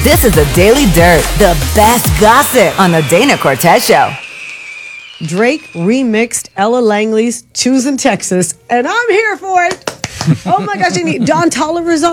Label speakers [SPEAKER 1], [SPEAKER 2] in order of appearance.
[SPEAKER 1] This is the Daily Dirt, the best gossip on the Dana Cortez Show.
[SPEAKER 2] Drake remixed Ella Langley's Choosing Texas, and I'm here for it. Oh my gosh, Don Toliver's on